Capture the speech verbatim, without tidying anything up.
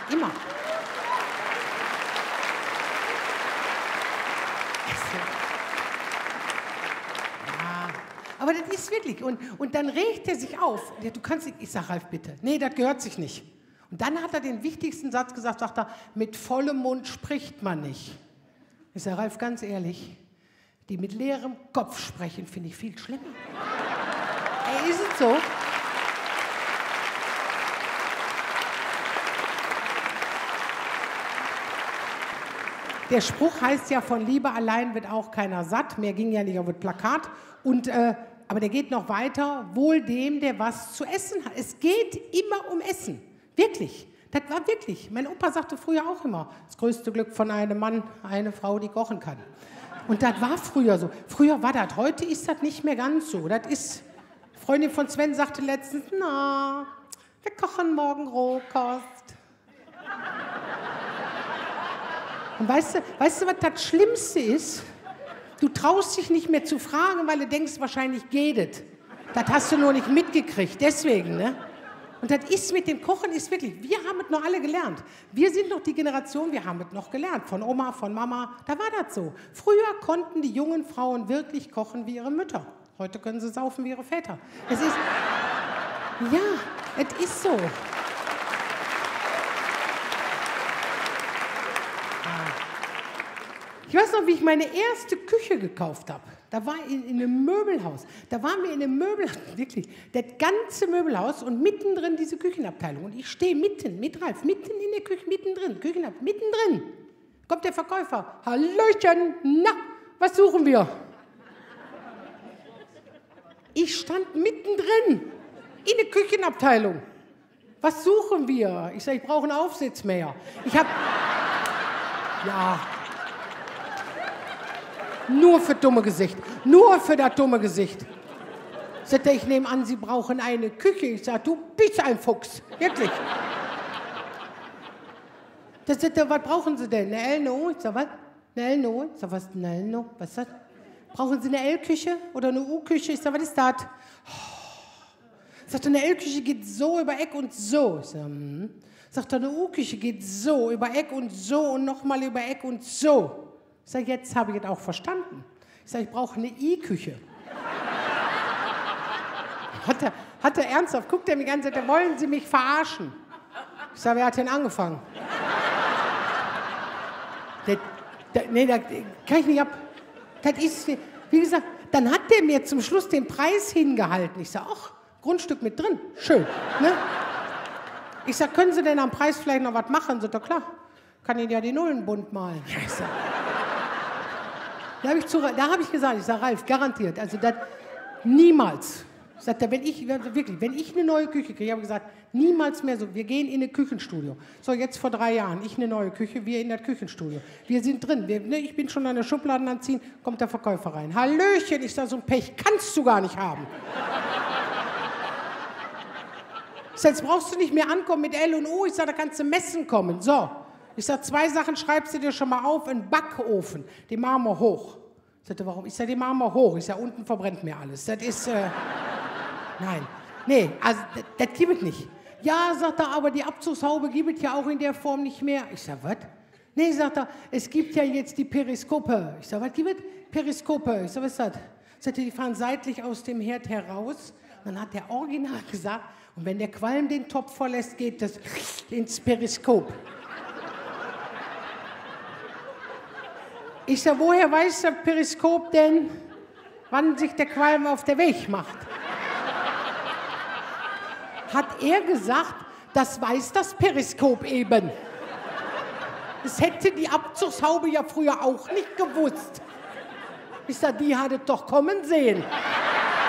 Immer. Ja, aber das ist wirklich. Und, und dann regt er sich auf. Ja, du kannst nicht. Ich sag, Ralf, bitte. Nee, das gehört sich nicht. Und dann hat er den wichtigsten Satz gesagt, sagt er, mit vollem Mund spricht man nicht. Ich sage, Ralf, ganz ehrlich, die mit leerem Kopf sprechen, finde ich viel schlimmer. Ey, ist es so? Der Spruch heißt ja, von Liebe allein wird auch keiner satt. Mehr ging ja nicht auf das Plakat. Und, äh, aber der geht noch weiter, wohl dem, der was zu essen hat. Es geht immer um Essen. Wirklich. Das war wirklich. Mein Opa sagte früher auch immer, das größte Glück von einem Mann, eine Frau, die kochen kann. Und das war früher so. Früher war das. Heute ist das nicht mehr ganz so. Das ist, eine Freundin von Sven sagte letztens, na, wir kochen morgen Rohkost. Und weißt du, weißt du, was das Schlimmste ist? Du traust dich nicht mehr zu fragen, weil du denkst, wahrscheinlich geht es. Das hast du nur nicht mitgekriegt, deswegen, ne? Und das ist mit dem Kochen, ist wirklich, wir haben es noch alle gelernt. Wir sind noch die Generation, wir haben es noch gelernt. Von Oma, von Mama, da war das so. Früher konnten die jungen Frauen wirklich kochen wie ihre Mütter. Heute können sie saufen wie ihre Väter. Es ist, ja, es ist so. Ich weiß noch, wie ich meine erste Küche gekauft habe. Da war ich in, in einem Möbelhaus. Da waren wir in einem Möbelhaus, wirklich, das ganze Möbelhaus und mittendrin diese Küchenabteilung. Und ich stehe mitten, mit Ralf, mitten in der Küche, mittendrin, Küchenabteilung, mittendrin. Kommt der Verkäufer. Hallöchen, na, was suchen wir? Ich stand mittendrin in der Küchenabteilung. Was suchen wir? Ich sage, ich brauche einen Aufsitzmäher. Ich habe, ja... Nur für dumme Gesicht. Nur für das dumme Gesicht. Sagt er, ich nehme an, Sie brauchen eine Küche. Ich sage, du bist ein Fuchs. Wirklich. Da sagt er, was brauchen Sie denn? Eine L N O? Ich sage, was? Eine L N O? Ich sage, was ist eine L N O? Was ist das? Brauchen Sie eine L-Küche oder eine U-Küche? Ich sage, was ist das? Sagt er, eine L-Küche geht so über Eck und so. Ich sage, hm. Sagt er, eine U-Küche geht so über Eck und so und nochmal über Eck und so. Ich sage, jetzt habe ich es auch verstanden. Ich sage, ich brauche eine I-Küche. Hat er, hat er ernsthaft, guckt er mich an und sagt, wollen Sie mich verarschen? Ich sage, wer hat denn angefangen? Das, das, nee, das kann ich nicht ab. Das ist, wie gesagt, dann hat der mir zum Schluss den Preis hingehalten. Ich sage, ach, Grundstück mit drin, schön. Ne? Ich sage, können Sie denn am Preis vielleicht noch was machen? Sagt er, klar, kann Ihnen ja die Nullen bunt malen. Ich sag, Da habe ich, hab ich gesagt, ich sage, Ralf, garantiert, also das niemals. Ich sagte, wenn ich, wirklich, wenn ich eine neue Küche kriege, ich habe gesagt, niemals mehr so, wir gehen in ein Küchenstudio. So, jetzt vor drei Jahren, ich eine neue Küche, wir in das Küchenstudio. Wir sind drin, wir, ne, ich bin schon an der Schubladen anziehen, kommt der Verkäufer rein. Hallöchen, ich sage, so ein Pech kannst du gar nicht haben. Ich sage, jetzt brauchst du nicht mehr ankommen mit L und O, ich sage, da kannst du messen kommen. So. Ich sage, zwei Sachen schreibst du dir schon mal auf, einen Backofen, den machen wir hoch. Ich sagte, warum? Ich sage, den machen wir hoch. Ich sage, unten verbrennt mir alles. Das ist, äh, nein. Nee, also, das, das gibt es nicht. Ja, sagt er, aber die Abzugshaube gibt es ja auch in der Form nicht mehr. Ich sage, was? Nee, sagt er, es gibt ja jetzt die Periskope. Ich sage, was gibt es? Periskope. Ich sage, was ist das? Sagt er, die fahren seitlich aus dem Herd heraus. Und dann hat der Original gesagt, und wenn der Qualm den Topf verlässt, geht das ins Periskop. Ich sage, woher weiß das Periskop denn, wann sich der Qualm auf der Weg macht? Hat er gesagt, das weiß das Periskop eben. Das hätte die Abzugshaube ja früher auch nicht gewusst. Ich sage, die hat es doch kommen sehen.